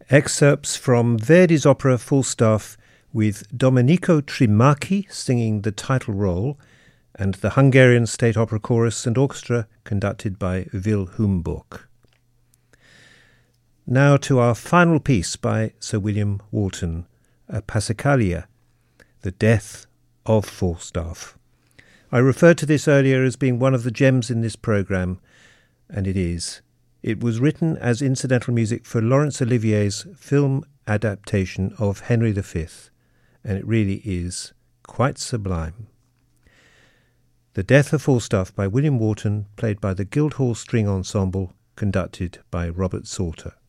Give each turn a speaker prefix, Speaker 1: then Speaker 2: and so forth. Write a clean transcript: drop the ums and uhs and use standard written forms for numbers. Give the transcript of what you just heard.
Speaker 1: Excerpts from Verdi's opera Falstaff with Domenico Trimachi singing the title role and the Hungarian State Opera Chorus and Orchestra conducted by Will Humburg. Now to our final piece by Sir William Walton, a Passacaglia, The Death of Falstaff. I referred to this earlier as being one of the gems in this programme, and it is. It was written as incidental music for Laurence Olivier's film adaptation of Henry V, and it really is quite sublime. The Death of Falstaff by William Walton, played by the Guildhall String Ensemble, conducted by Robert Salter.